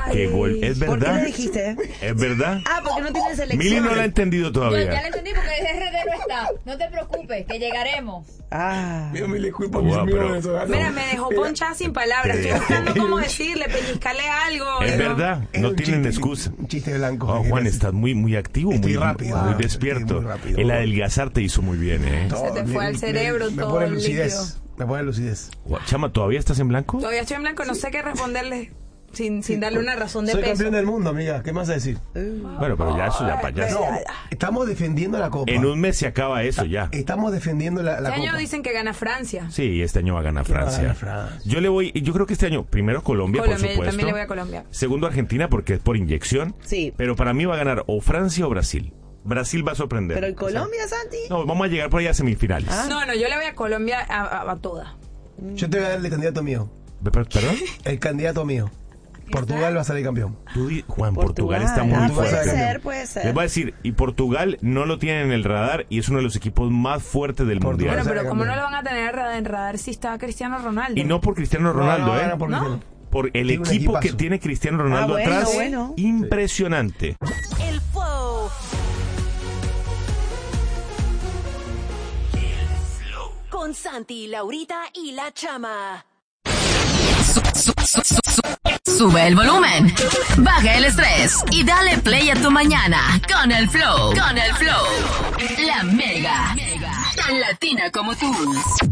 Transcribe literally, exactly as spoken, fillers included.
Qué gol. Es verdad. ¿Por qué le dijiste? Es verdad. Ah, porque no tiene selección. Mili no la ha entendido Yo todavía. ya lo entendí porque el R D no está. No te preocupes, que llegaremos. Ah. Mira, Mili, culpa Wow, mis amigos pero- venezolanos. Mira, me dejó ponchada sin palabras. Estoy buscando cómo decirle, pellizcarle algo. Es ¿no? verdad, Es no un tienen chiste, excusa. Un chiste blanco. Oh, Juan, estás muy, muy activo, Estoy muy rápido, muy ah, despierto. estoy muy rápido. El adelgazar te hizo muy bien, ¿eh? Todo, Se te fue me- al me- cerebro me todo pone el lucidez. Me pone lucidez. Guau, Chama, ¿todavía estás en blanco? Todavía estoy en blanco, no sé qué responderle sin, sin darle una razón de Soy peso. campeón del mundo, amiga. ¿Qué más a decir? Bueno, pero ya eso ya, pa- ya No, estamos defendiendo la copa. en un mes se acaba eso ya. Estamos defendiendo la, la Este copa. año dicen que gana Francia. Sí, este año va a ganar va a Francia. ganar Francia? Yo le voy, yo creo que este año primero Colombia, Colombia, por supuesto. también le voy a Colombia. Segundo Argentina porque es por inyección. Sí. Pero para mí va a ganar o Francia o Brasil. Brasil va a sorprender. Pero en Colombia, Santi. No, vamos a llegar por ahí a semifinales. No, no, yo le voy a Colombia a, a, a toda. Yo te voy a dar el candidato mío. Pe- per- ¿Perdón? El candidato mío. Portugal va a salir campeón. Tú di- Juan, Portugal, está muy ah, Portugal puede fuerte. está ser, puede ser. Les voy a decir, y Portugal no lo tienen en el radar y es uno de los equipos más fuertes del Portugal. mundial. Bueno, sale pero ¿cómo no campeón. lo van a tener en radar, en radar si está Cristiano Ronaldo? Y no por Cristiano Ronaldo, No, no, ¿eh? no, por ¿No? Cristiano. Por el Tiene un equipo que equipazo. tiene Cristiano Ronaldo Ah, bueno, atrás. bueno. Impresionante. El Flow. Con Santi, Laurita y la Chama. Sube el volumen, baja el estrés y dale play a tu mañana con el Flow. Con el Flow. La Mega. Tan latina como tú.